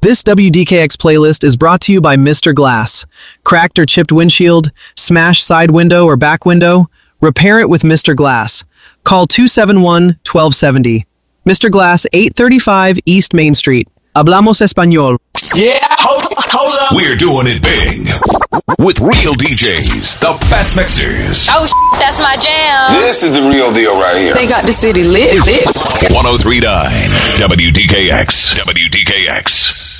This WDKX playlist is brought to you by Mr. Glass. Cracked or chipped windshield, smashed side window or back window? Repair it with Mr. Glass. Call 271-1270. Mr. Glass, 835 East Main Street. Hablamos español. Yeah, hold up. We're doing it big with real DJs, the best mixers. Oh, that's my jam. This is the real deal right here. They got the city lit. 1039 WDKX. WDKX.